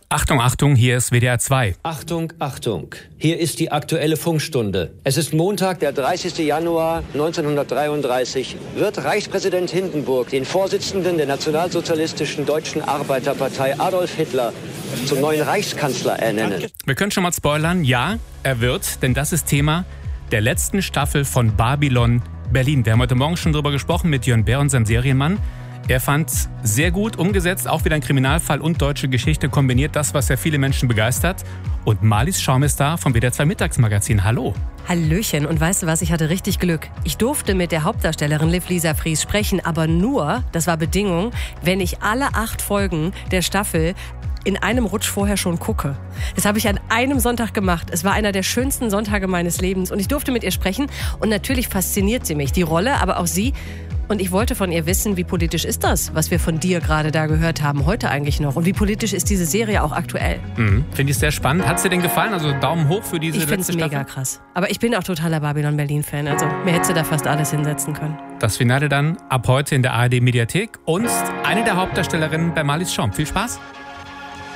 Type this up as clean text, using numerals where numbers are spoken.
Achtung, Achtung, hier ist WDR 2. Achtung, Achtung, hier ist die Aktuelle Funkstunde. Es ist Montag, der 30. Januar 1933. Wird Reichspräsident Hindenburg den Vorsitzenden der Nationalsozialistischen Deutschen Arbeiterpartei Adolf Hitler zum neuen Reichskanzler ernennen? Wir können schon mal spoilern, ja, er wird, denn das ist Thema der letzten Staffel von Babylon Berlin. Wir haben heute Morgen schon darüber gesprochen mit Jörn Bär, unserem Serienmann. Er fand es sehr gut umgesetzt, auch wieder ein Kriminalfall und deutsche Geschichte kombiniert, das, was ja viele Menschen begeistert. Und Marlies Schaum ist da vom WDR 2 Mittagsmagazin. Hallo. Hallöchen. Und weißt du was, ich hatte richtig Glück. Ich durfte mit der Hauptdarstellerin Liv Lisa Fries sprechen, aber nur, das war Bedingung, wenn ich alle 8 Folgen der Staffel in einem Rutsch vorher schon gucke. Das habe ich an einem Sonntag gemacht. Es war einer der schönsten Sonntage meines Lebens und ich durfte mit ihr sprechen und natürlich fasziniert sie mich, die Rolle, aber auch sie. Und ich wollte von ihr wissen, wie politisch ist das, was wir von dir gerade da gehört haben, heute eigentlich noch? Und wie politisch ist diese Serie auch aktuell? Finde ich sehr spannend. Hat es dir denn gefallen? Also Daumen hoch für diese letzte Staffel? Ich finde es mega krass. Aber ich bin auch totaler Babylon Berlin-Fan. Also mir hättest du da fast alles hinsetzen können. Das Finale dann ab heute in der ARD-Mediathek und eine der Hauptdarstellerinnen bei Marlies Schaum. Viel Spaß!